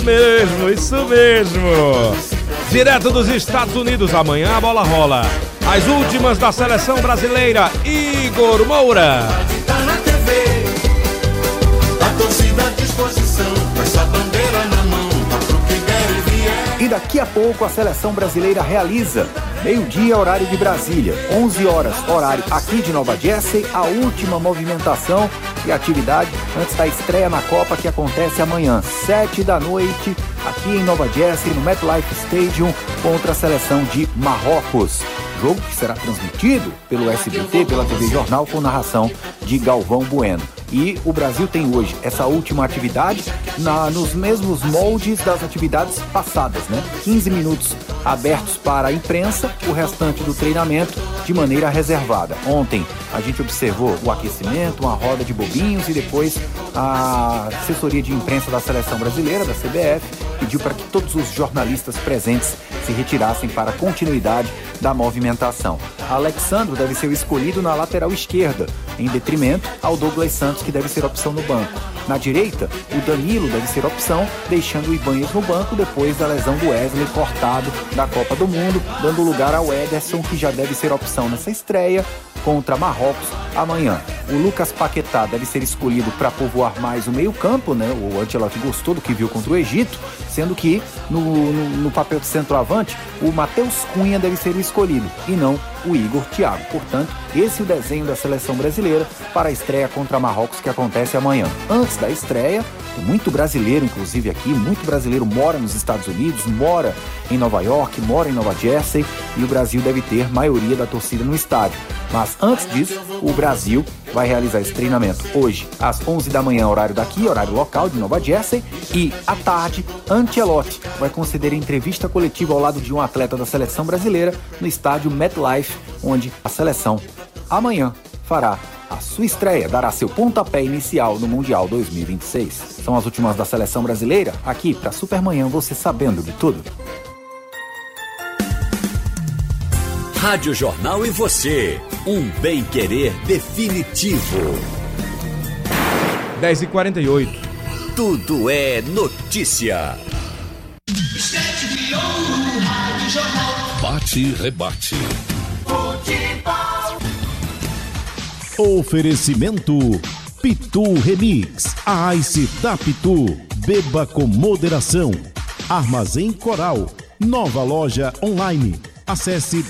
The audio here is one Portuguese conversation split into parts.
isso mesmo. Direto dos Estados Unidos, amanhã a bola rola. As últimas da seleção brasileira, Igor Moura. Tá na TV, a torcida à disposição, com essa bandeira na mão, pro que der e vier. E daqui a pouco a seleção brasileira realiza, meio-dia, horário de Brasília, 11 horas, horário aqui de Nova Jersey, a última movimentação e atividade antes da estreia na Copa que acontece amanhã, 7 da noite, aqui em Nova Jersey, no MetLife Stadium, contra a seleção de Marrocos. Jogo que será transmitido pelo SBT, pela TV Jornal, com narração de Galvão Bueno. E o Brasil tem hoje essa última atividade nos mesmos moldes das atividades passadas, né? 15 minutos abertos para a imprensa, o restante do treinamento de maneira reservada. Ontem a gente observou o aquecimento, uma roda de bobinhos e depois a assessoria de imprensa da Seleção Brasileira, da CBF, pediu para que todos os jornalistas presentes se retirassem para a continuidade da movimentação. Alexandro deve ser o escolhido na lateral esquerda, em detrimento ao Douglas Santos, que deve ser opção no banco. Na direita, o Danilo deve ser opção, deixando o Ibanez no banco depois da lesão do Wesley cortado da Copa do Mundo, dando lugar ao Ederson, que já deve ser opção nessa estreia contra Marrocos amanhã. O Lucas Paquetá deve ser escolhido para povoar mais o meio-campo, né? O Ancelotti gostou do que viu contra o Egito, sendo que no papel de centroavante, o Matheus Cunha deve ser o escolhido e não o Igor Thiago. Portanto, esse é o desenho da seleção brasileira para a estreia contra Marrocos que acontece amanhã. Antes da estreia, tem muito brasileiro, inclusive aqui, muito brasileiro mora nos Estados Unidos, mora em Nova York, mora em Nova Jersey e o Brasil deve ter maioria da torcida no estádio. Mas antes disso, o Brasil vai realizar esse treinamento hoje às 11 da manhã, horário daqui, horário local de Nova Jersey, e à tarde, Ancelotti vai conceder entrevista coletiva ao lado de um atleta da seleção brasileira no estádio MetLife, onde a seleção amanhã fará a sua estreia, dará seu pontapé inicial no Mundial 2026. São as últimas da seleção brasileira, aqui para Supermanhã, você sabendo de tudo. Rádio Jornal e você, um bem-querer definitivo. 10h48. Tudo é notícia. Bate e rebate. Oferecimento Pitu Remix, a Ice da Pitu. Beba com moderação. Armazém Coral, nova loja online. Acesse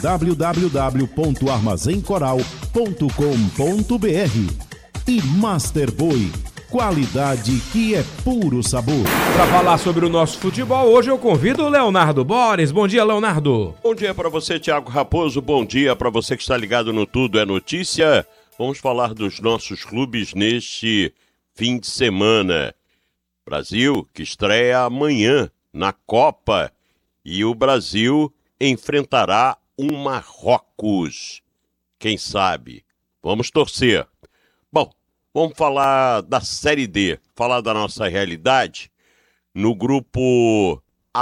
www.armazencoral.com.br. E Master Boy, qualidade que é puro sabor. Para falar sobre o nosso futebol, hoje eu convido o Leonardo Boris. Bom dia, Leonardo. Bom dia para você, Thiago Raposo. Bom dia para você que está ligado no Tudo é Notícia. Vamos falar dos nossos clubes neste fim de semana. Brasil que estreia amanhã na Copa e o Brasil enfrentará um Marrocos. Quem sabe? Vamos torcer. Bom, vamos falar da Série D, falar da nossa realidade. No grupo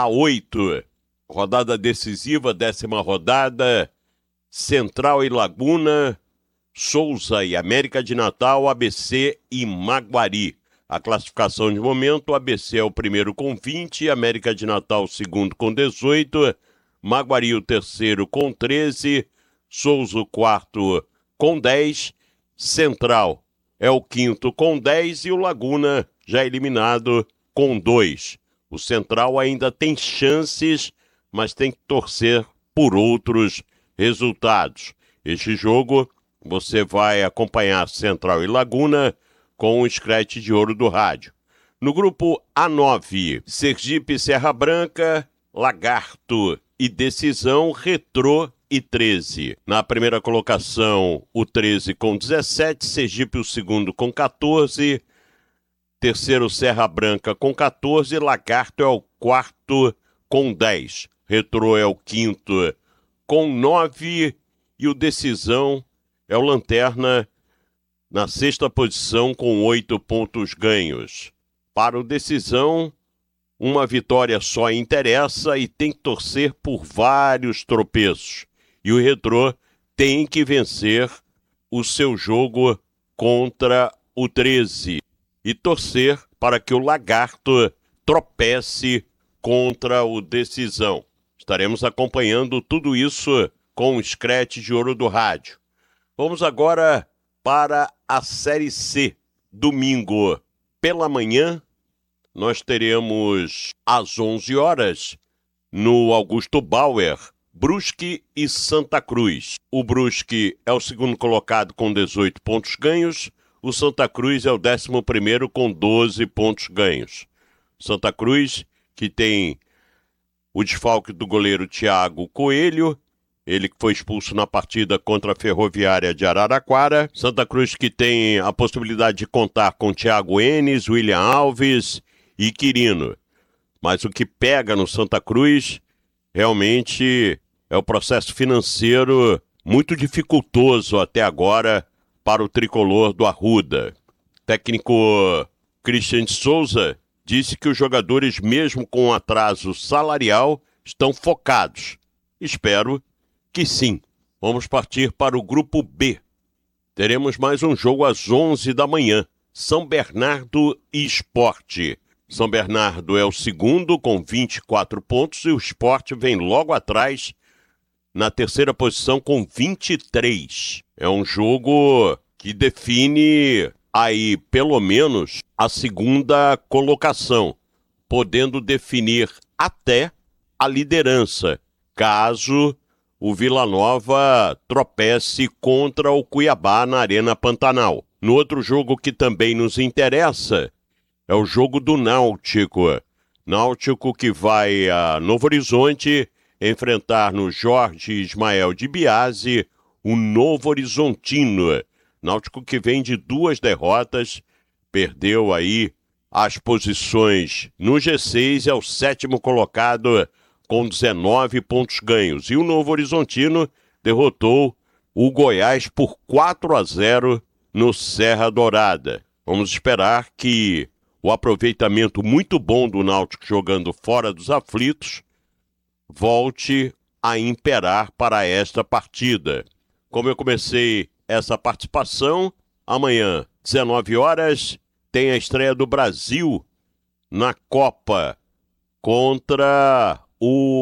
A8, rodada decisiva, 10ª rodada, Central e Laguna, Souza e América de Natal, ABC e Maguari. A classificação de momento, o ABC é o primeiro com 20, América de Natal o segundo com 18, Maguari o terceiro com 13, Souza o quarto com 10, Central é o quinto com 10 e o Laguna já eliminado com 2. O Central ainda tem chances, mas tem que torcer por outros resultados. Este jogo você vai acompanhar Central e Laguna com o scratch de ouro do rádio. No grupo A9, Sergipe, Serra Branca, Lagarto e Decisão, Retrô e 13. Na primeira colocação, o 13 com 17, Sergipe o segundo com 14, terceiro Serra Branca com 14, Lagarto é o quarto com 10, Retrô é o quinto com 9 e o Decisão é o Lanterna na sexta posição com 8 pontos ganhos. Para o Decisão, uma vitória só interessa e tem que torcer por vários tropeços. E o Retrô tem que vencer o seu jogo contra o 13 e torcer para que o Lagarto tropece contra o Decisão. Estaremos acompanhando tudo isso com o Scratch de Ouro do Rádio. Vamos agora para a Série C. Domingo pela manhã, nós teremos às 11 horas, no Augusto Bauer, Brusque e Santa Cruz. O Brusque é o segundo colocado com 18 pontos ganhos, o Santa Cruz é o 11º com 12 pontos ganhos. Santa Cruz, que tem o desfalque do goleiro Thiago Coelho, ele que foi expulso na partida contra a Ferroviária de Araraquara. Santa Cruz que tem a possibilidade de contar com Thiago Enes, William Alves e Quirino. Mas o que pega no Santa Cruz realmente é o processo financeiro muito dificultoso até agora para o tricolor do Arruda. O técnico Christian de Souza disse que os jogadores, mesmo com um atraso salarial, estão focados. Espero que sim. Vamos partir para o grupo B. Teremos mais um jogo às 11 da manhã. São Bernardo e Sport. São Bernardo é o segundo com 24 pontos e o Sport vem logo atrás na terceira posição com 23. É um jogo que define aí pelo menos a segunda colocação, podendo definir até a liderança, caso o Vila Nova tropece contra o Cuiabá na Arena Pantanal. No outro jogo que também nos interessa é o jogo do Náutico. Náutico que vai a Novo Horizonte enfrentar no Jorge Ismael de Biasi o Novo Horizontino. Náutico que vem de 2 derrotas, perdeu aí as posições no G6, é o 7º colocado com 19 pontos ganhos. E o Novo Horizontino derrotou o Goiás por 4-0 no Serra Dourada. Vamos esperar que o aproveitamento muito bom do Náutico jogando fora dos aflitos volte a imperar para esta partida. Como eu comecei essa participação, amanhã, 19 horas, tem a estreia do Brasil na Copa contra o